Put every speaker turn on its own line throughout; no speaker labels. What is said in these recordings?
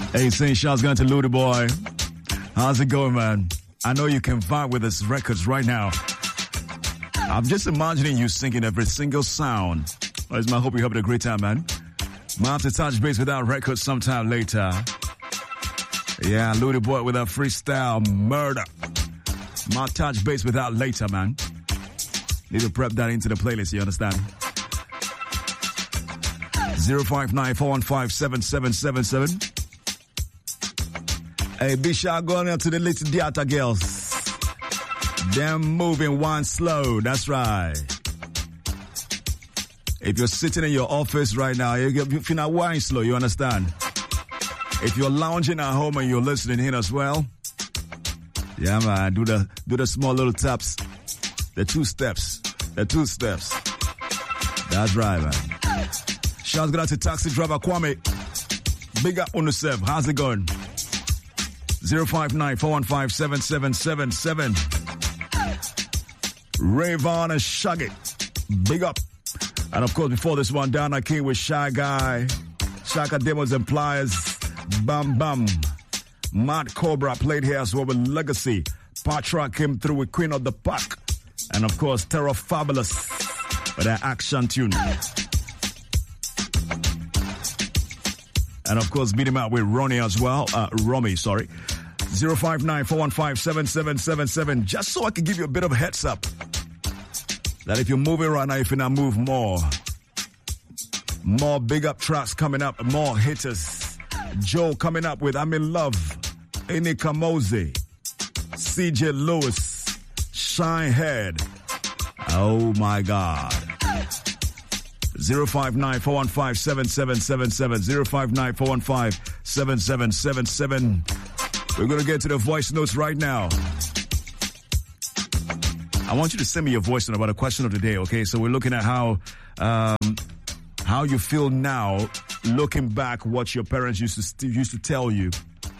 Hey, saying shouts going to Luda Boy. How's it going, man? I know you can vibe with his records right now. I'm just imagining you singing every single sound. I hope you're having a great time, man. Might have to touch base with that record sometime later. Yeah, Luda Boy with a freestyle murder. Might touch base with that later, man. Need to prep that into the playlist, you understand? 059-415-7777. Hey, be sure going out to the little theater girls. Them moving one slow, that's right. If you're sitting in your office right now, if you're not wine slow, you understand? If you're lounging at home and you're listening in as well, yeah, man, do the small little taps, the two steps. That's right, man. Shouts go out to taxi driver Kwame. Big up on yourself. How's it going? 059-415-7777. Rayvon and Shaggy. Big up. And of course, before this one, Dana King with Shy Guy. Shaka Demos and Pliers. Bam Bam. Matt Cobra played here as well with Legacy. Patra came through with Queen of the Pack. And of course, Terror Fabulous with their action tune. And of course, beat him out with Ronnie as well. Romy, sorry. 059-415-7777. Just so I can give you a bit of a heads up that if you're moving right now, if you're not move more big up tracks coming up, more hitters. Joe coming up with I'm in Love, Eni Kamoze, CJ Lewis, Shinehead. Oh my God. 059-415-7777. 059-415-7777. We're going to get to the voice notes right now. I want you to send me your voice note about a question of the day, okay? So we're looking at how you feel now, looking back, what your parents used to tell you.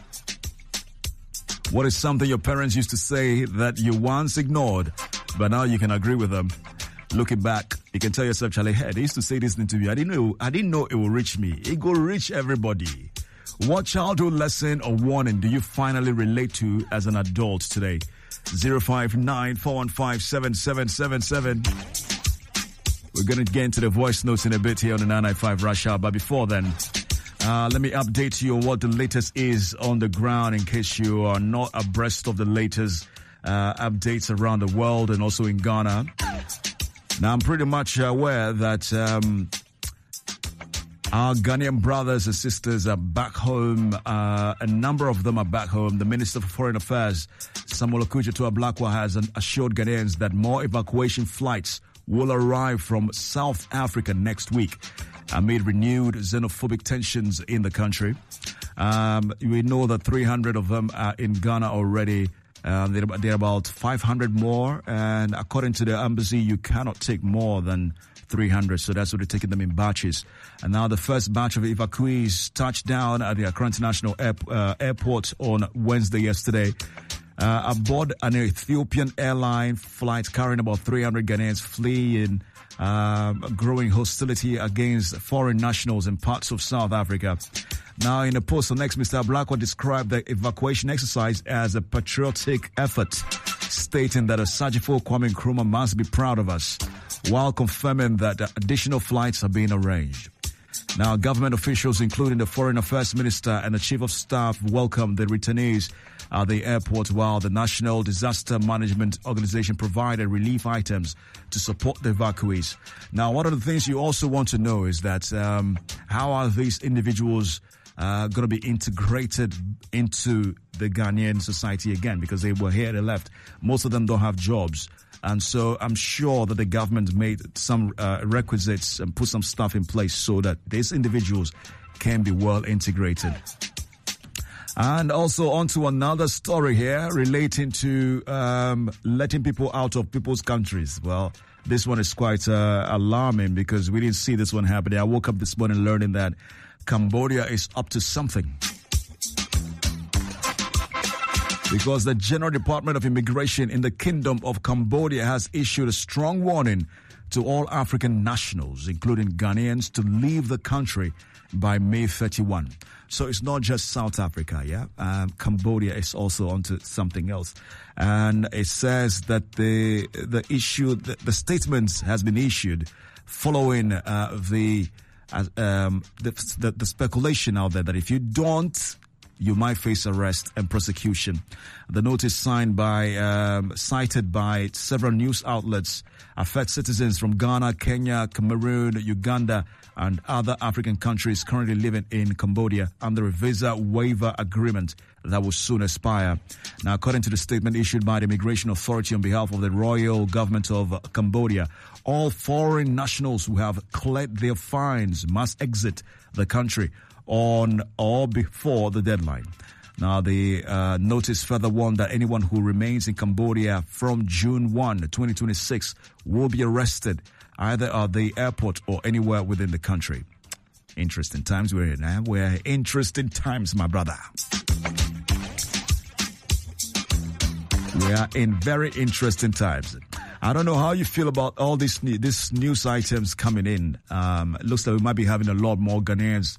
What is something your parents used to say that you once ignored, but now you can agree with them? Looking back, you can tell yourself, Charlie, hey, they used to say this thing to me. I didn't know it will reach me. It will reach everybody. What childhood lesson or warning do you finally relate to as an adult today? 059-415-7777. We're going to get into the voice notes in a bit here on the 995 Rush Hour. But before then, let me update you on what the latest is on the ground in case you are not abreast of the latest updates around the world and also in Ghana. Now, I'm pretty much aware that our Ghanaian brothers and sisters are back home. A number of them are back home. The Minister for Foreign Affairs, Samuel Okudzeto Ablakwa, has assured Ghanaians that more evacuation flights will arrive from South Africa next week amid renewed xenophobic tensions in the country. We know that 300 of them are in Ghana already. There are about 500 more, and according to the embassy, you cannot take more than 300, so that's what they're taking them in batches. And now the first batch of evacuees touched down at the Accra International Airport on Wednesday yesterday. Aboard an Ethiopian airline flight carrying about 300 Ghanaians fleeing growing hostility against foreign nationals in parts of South Africa. Now, in a post on X, Mr. Ablakwa described the evacuation exercise as a patriotic effort, stating that Asajifo Kwame Nkrumah must be proud of us, while confirming that additional flights are being arranged. Now, government officials, including the Foreign Affairs Minister and the Chief of Staff, welcomed the returnees at the airport, while the National Disaster Management Organization provided relief items to support the evacuees. Now, one of the things you also want to know is that how are these individuals going to be integrated into the Ghanaian society again, because they were here, they left. Most of them don't have jobs. And so I'm sure that the government made some requisites and put some stuff in place so that these individuals can be well integrated. And also on to another story here relating to letting people out of people's countries. Well, this one is quite alarming because we didn't see this one happening. I woke up this morning learning that Cambodia is up to something. Because the General Department of Immigration in the Kingdom of Cambodia has issued a strong warning to all African nationals, including Ghanaians, to leave the country by May 31. So it's not just South Africa, yeah? Cambodia is also onto something else. And it says that the statement has been issued following the speculation out there that if you don't, you might face arrest and prosecution. The notice cited by several news outlets affects citizens from Ghana, Kenya, Cameroon, Uganda, and other African countries currently living in Cambodia under a visa waiver agreement that will soon expire. Now, according to the statement issued by the Immigration Authority on behalf of the Royal Government of Cambodia, all foreign nationals who have cleared their fines must exit the country on or before the deadline. Now, the notice further warned that anyone who remains in Cambodia from June 1, 2026 will be arrested either at the airport or anywhere within the country. Interesting times we're in, eh? We're interesting times, my brother. We are in very interesting times. I don't know how you feel about all these news items coming in. It looks like we might be having a lot more Ghanaians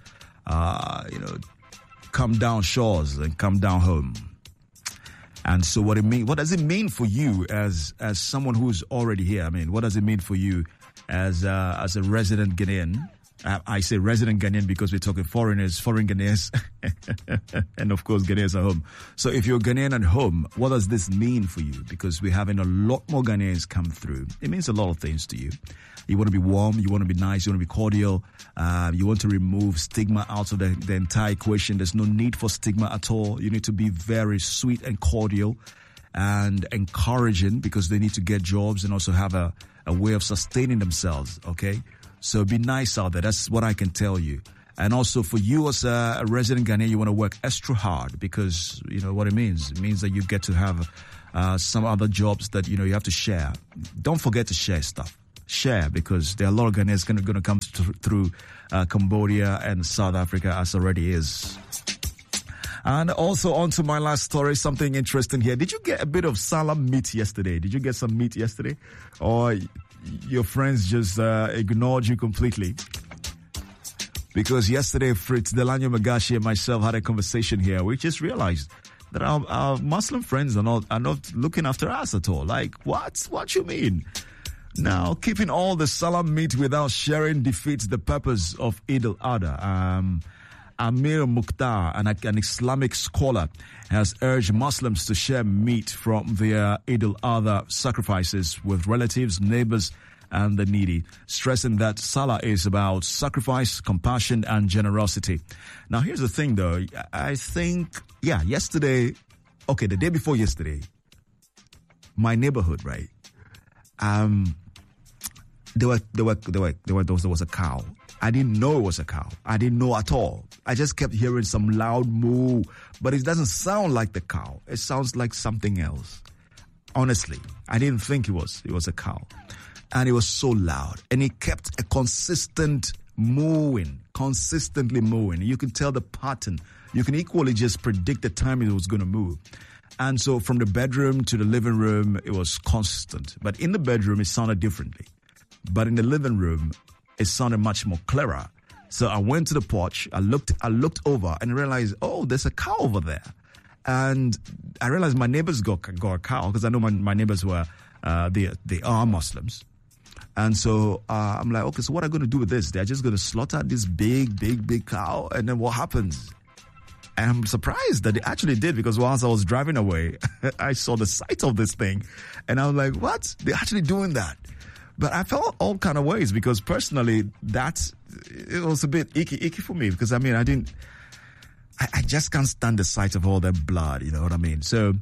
come down shores and come down home. And so what does it mean for you as someone who's already here? I mean, what does it mean for you as a resident Ghanaian? I say resident Ghanaian because we're talking foreign Ghanaians, and of course Ghanaians at home. So if you're Ghanaian at home, what does this mean for you? Because we're having a lot more Ghanaians come through. It means a lot of things to you. You want to be warm, you want to be nice, you want to be cordial, you want to remove stigma out of the entire equation. There's no need for stigma at all. You need to be very sweet and cordial and encouraging because they need to get jobs and also have a way of sustaining themselves, okay? So be nice out there. That's what I can tell you. And also for you as a resident Ghanaian, you want to work extra hard because you know what it means. It means that you get to have some other jobs that, you know, you have to share. Don't forget to share stuff. Share, because there are a lot of Ghanaians going to come through Cambodia and South Africa as already is. And also on to my last story, something interesting here. Did you get a bit of salam meat yesterday? Did you get some meat yesterday? Or your friends just ignored you completely? Because yesterday, Fritz Delanyo Magashi and myself had a conversation here. We just realized that our Muslim friends are not looking after us at all. Like, what you mean? Now, keeping all the salam meat without sharing defeats the purpose of Eid al-Adha. Amir Mukhtar, an Islamic scholar, has urged Muslims to share meat from their Eid al-Adha sacrifices with relatives, neighbors, and the needy, stressing that Salah is about sacrifice, compassion, and generosity. Now, here's the thing, though. I think, yesterday, the day before yesterday, my neighborhood, right? There was a cow. I didn't know it was a cow. I didn't know at all. I just kept hearing some loud moo, but it doesn't sound like the cow. It sounds like something else. Honestly, I didn't think it was a cow. And it was so loud. And it kept a consistently mooing. You can tell the pattern. You can equally just predict the time it was going to move. And so from the bedroom to the living room, it was constant. But in the bedroom, it sounded differently. But in the living room, it sounded much more clearer. So I went to the porch, I looked over and realized, oh, there's a cow over there. And I realized my neighbors got a cow because I know my neighbors were, they are Muslims. And so I'm like, okay, so what are you going to do with this? They're just going to slaughter this big cow, and then what happens? And I'm surprised that they actually did, because whilst I was driving away, I saw the sight of this thing. And I was like, what? They're actually doing that? But I felt all kind of ways, because personally, it was a bit icky for me, because I mean, I just can't stand the sight of all that blood, you know what I mean? So,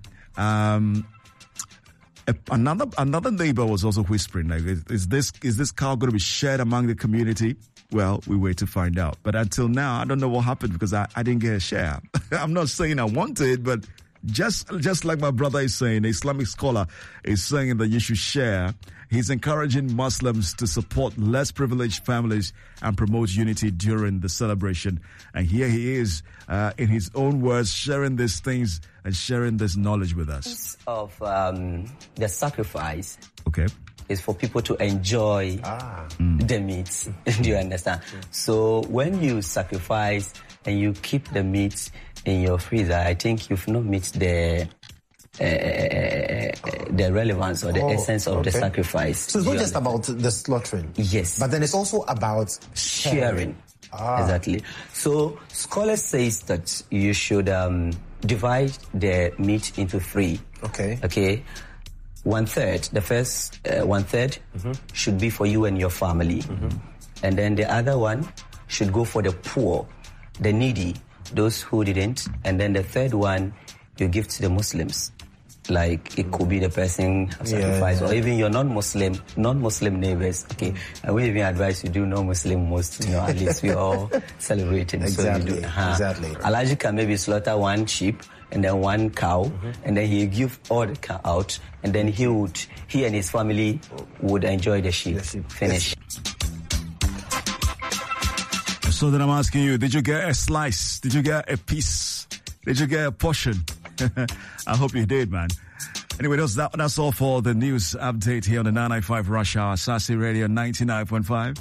another neighbor was also whispering, like, is this cow going to be shared among the community? Well, we wait to find out. But until now, I don't know what happened, because I didn't get a share. I'm not saying I wanted, but just like my brother is saying, the Islamic scholar is saying that you should share. He's encouraging Muslims to support less privileged families and promote unity during the celebration. And here he is, in his own words, sharing these things and sharing this knowledge with us.
Of the sacrifice,
okay,
is for people to enjoy the meat. Do you understand? So when you sacrifice and you keep the meat in your freezer, I think you've not met the relevance or the essence of the sacrifice.
So it's not just about the slaughtering.
Yes.
But then it's also about
sharing. Exactly. So scholars say that you should divide the meat into three. Okay. 1/3, the first 1/3 should be for you and your family. And then the other one should go for the poor, the needy, those who didn't. And then the third one you give to the Muslims. Like it could be the person sacrifice or even your non-Muslim neighbors. Okay. And we even advise you do non-Muslim most, at least we all celebrating.
Exactly.
So
Exactly.
Alhaji can maybe slaughter one sheep and then one cow, and then he give all the cow out, and then he and his family would enjoy the sheep. Finish.
So then I'm asking you, did you get a slice? Did you get a piece? Did you get a portion? I hope you did, man. Anyway, that's all for the news update here on the 995 Rush Hour, Sassy Radio 99.5.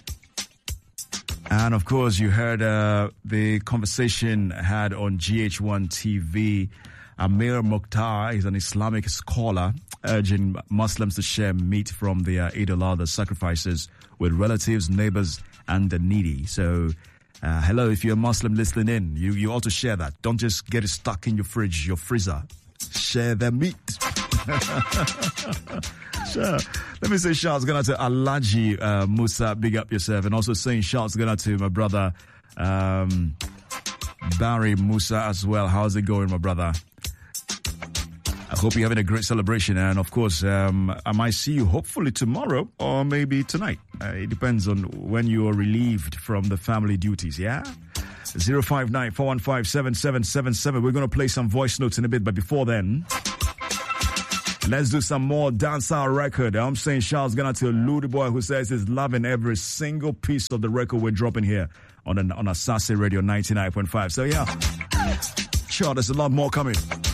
And of course, you heard the conversation had on GH1 TV. Amir Mukhtar is an Islamic scholar urging Muslims to share meat from their Eid al-Adha sacrifices with relatives, neighbors, and the needy. So, hello, if you're a Muslim listening in, you ought to share that. Don't just get it stuck in your fridge, your freezer. Share the meat. Sure. Let me say shouts going out to Alhaji Musa, big up yourself. And also saying shouts going out to my brother Barry Musa as well. How's it going, my brother? I hope you're having a great celebration. And of course, I might see you hopefully tomorrow or maybe tonight. It depends on when you are relieved from the family duties, yeah? 059-415-7777. We're going to play some voice notes in a bit, but before then, let's do some more dancehall record. I'm saying shouts going out to Ludi Boy, who says he's loving every single piece of the record we're dropping here on a Sassy Radio 99.5. So yeah, sure, there's a lot more coming.